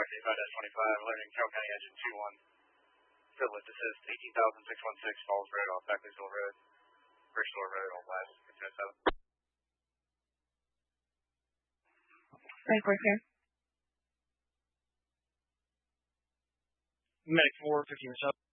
Fox 85-25, alerting Carroll County Engine 2-1. Privilege assist 18,616 Falls Road off Beckleyville Road. First Shore Road on West, 607. Thank you, sir. Medic 4, 15 or so.